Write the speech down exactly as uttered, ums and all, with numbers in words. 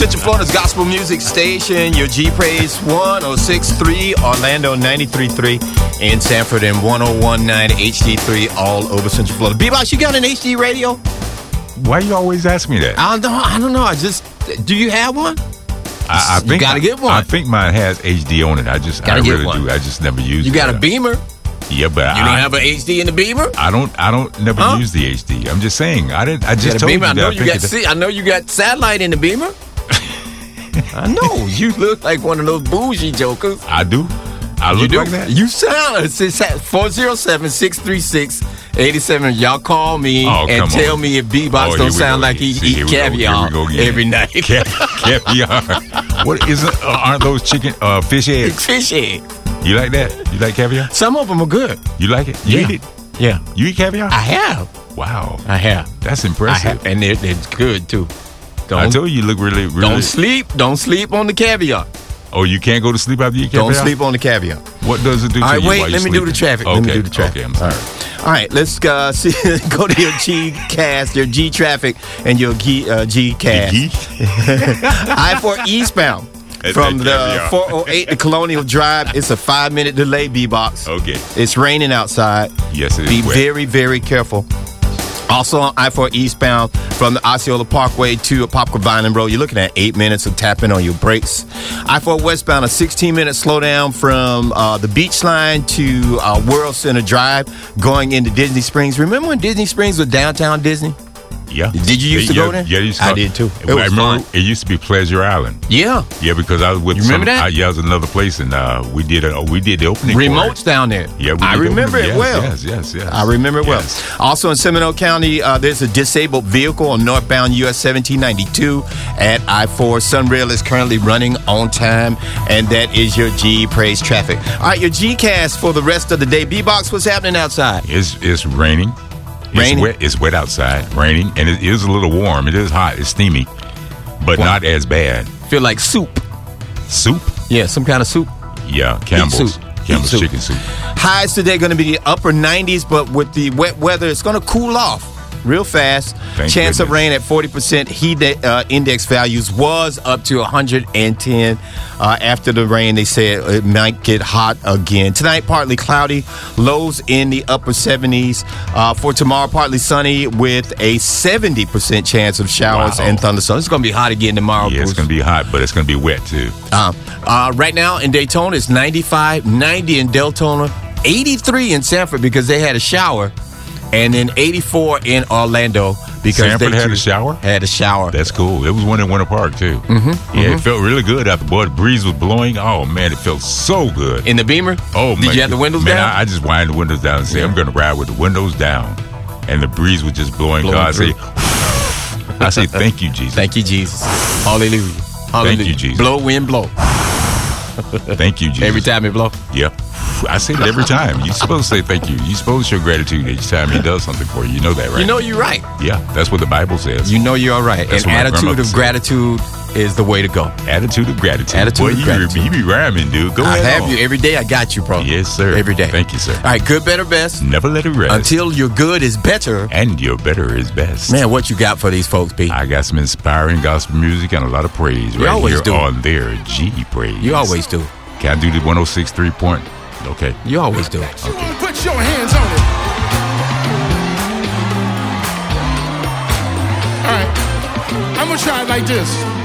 Central Florida's gospel music station, your G-Praise one oh six point three, Orlando ninety-three point three, in Sanford, and one oh one point nine H D three all over Central Florida. B-Box, you got an H D radio? Why you always ask me that? I don't, I don't know. I just, do you have one? I, I think you gotta get one. I think mine has H D on it. I just, gotta I really one. do. I just never use it. You got a Beamer? Yeah, but you I don't have an H D in the Beamer? I don't. I don't. Never huh? use the H D. I'm just saying. I didn't. I just you told Beamer? you. I know that you got. See, I know you got satellite in the Beamer. I know you look like one of those bougie jokers. I do. I look you do. like that. You sound. It's four oh seven, six three six, eight seven. Y'all call me oh, and tell on. me if B-Box oh, don't sound like he See, eat caviar every night. Caviar. What is it? Uh, aren't those chicken uh, fish eggs? Fish egg. You like that? You like caviar? Some of them are good. You like it? You yeah. eat it? Yeah. You eat caviar? I have. Wow. I have. That's impressive. I have. And they're, they're good too. Don't, I told you, you look really, really. Don't sleep. Don't sleep on the caviar. Oh, you can't go to sleep after you eat caviar? Don't sleep on the caviar. What does it do to All right, you wait, while let me sleeping? do the traffic. Okay. Let me do the traffic. Okay, I'm sorry. All right, All right let's uh, see, go to your G-Cast, your G-Traffic, and your G, uh, G-Cast. I four eastbound. It's From like the four oh eight to Colonial Drive, it's a five-minute delay, B-Box. Okay. It's raining outside. Yes, it is. Be wet. very, very careful. Also on I four eastbound from the Osceola Parkway to Poplar Vining Road, you're looking at eight minutes of tapping on your brakes. I four westbound, a sixteen-minute slowdown from uh, the Beach Line to uh, World Center Drive going into Disney Springs. Remember when Disney Springs was downtown Disney? Yeah. Did you used to yeah, go there? Yeah, used to I go. did too. It I was remember fun. It used to be Pleasure Island. Yeah. Yeah, because I was with you remember some, that? I, yeah, it was another place, and uh, we did a, we did the opening. Remotes down there. Yeah, we I did the remember opening. it yes, well. Yes, yes, yes. I remember it yes. well. Also in Seminole County, uh, there's a disabled vehicle on northbound U S seventeen ninety-two at I four. Sunrail is currently running on time, and that is your G-Praise traffic. All right, your G-Cast for the rest of the day. B-Box, what's happening outside? It's it's raining. It's Raining? wet. It's wet outside. Raining, and it is a little warm. It is hot. It's steamy, but Wow. not as bad. Feel like soup. Soup? Yeah, some kind of soup. Yeah, Campbell's. soup. Campbell's Eat soup. chicken soup. Highs today going to be the upper nineties, but with the wet weather, it's going to cool off real fast. Thank Chance of goodness. rain at forty percent. Heat uh, index values was up to one hundred ten. Uh, after the rain, they said it might get hot again. Tonight, partly cloudy. Lows in the upper seventies. Uh, for tomorrow, partly sunny with a seventy percent chance of showers Wow. and thunderstorms. It's going to be hot again tomorrow, Yeah, it's Bruce. going to be hot, but it's going to be wet too. Uh, uh, right now in Daytona, it's ninety-five, ninety in Deltona, eighty-three in Sanford because they had a shower, and then eighty-four in Orlando because Sanford they had too a shower? Had a shower. That's cool. It was one in Winter Park too. Mm-hmm, Yeah, mm-hmm. it felt really good after boy, the breeze was blowing. Oh man, it felt so good. In the Beamer? Oh, Did my you have the God. windows man, down? I, I just wind the windows down and say, Yeah. I'm going to ride with the windows down. And the breeze was just blowing. Blowing God, I say, through. I say, thank you, Jesus. Thank you, Jesus. Hallelujah. Hallelujah. Thank you, Jesus. Blow, wind, blow. Thank you, Jesus. Every time it blow. Yep. I say that every time. You're supposed to say thank you. You're supposed to show gratitude each time he does something for you. You know that, right? You know you're right. Yeah, that's what the Bible says. You know you're right. That's and what my attitude grandmother of said. gratitude is the way to go. Attitude of gratitude. Attitude Boy, of you, gratitude. You be rhyming, dude. Go I ahead have on. you every day. I got you, bro. Yes, sir. Every day. Thank you, sir. All right, good, better, best. Never let it rest. Until your good is better. And your better is best. Man, what you got for these folks, Pete? I got some inspiring gospel music and a lot of praise You right always here do. on their G-Praise. You always do. Can I do the one oh six three point? Okay. You always do. Okay. Put your hands on it. All right. I'm going to try it like this.